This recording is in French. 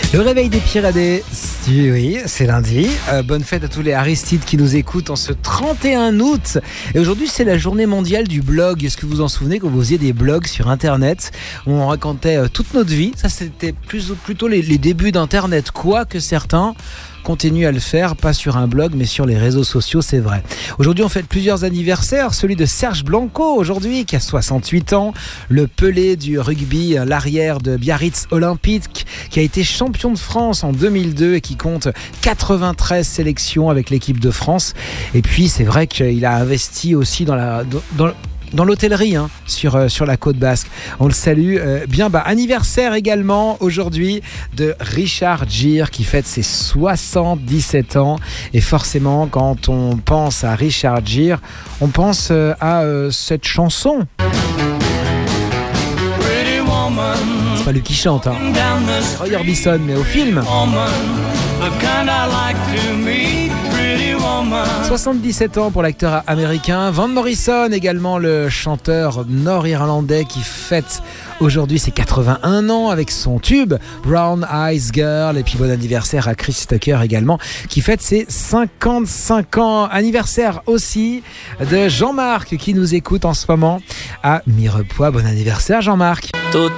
Le réveil des Pyrénées, oui, c'est lundi. Bonne fête à tous les Aristides qui nous écoutent en ce 31 août. Et aujourd'hui, c'est la journée mondiale du blog. Est-ce que vous vous en souvenez quand vous faisiez des blogs sur Internet où on racontait toute notre vie? Ça, c'était plutôt les débuts d'Internet, quoique certains continuent à le faire, pas sur un blog, mais sur les réseaux sociaux, c'est vrai. Aujourd'hui, on fête plusieurs anniversaires. Celui de Serge Blanco, aujourd'hui, qui a 68 ans. Le Pelé du rugby, l'arrière de Biarritz Olympique, qui a été champion de France en 2002 et qui compte 93 sélections avec l'équipe de France. Et puis, c'est vrai qu'il a investi aussi dans l'hôtellerie sur la côte basque. On le salue bien. Anniversaire également aujourd'hui de Richard Gere qui fête ses 77 ans. Et forcément, quand on pense à Richard Gere, on pense à cette chanson. C'est pas lui qui chante, c'est Roy Orbison, mais au film. 77 ans pour l'acteur américain. Van Morrison également, le chanteur nord-irlandais qui fête aujourd'hui ses 81 ans avec son tube Brown Eyes Girl. Et puis bon anniversaire à Chris Tucker également qui fête ses 55 ans. Anniversaire aussi de Jean-Marc qui nous écoute en ce moment à Mirepoix. Bon anniversaire Jean-Marc. Tout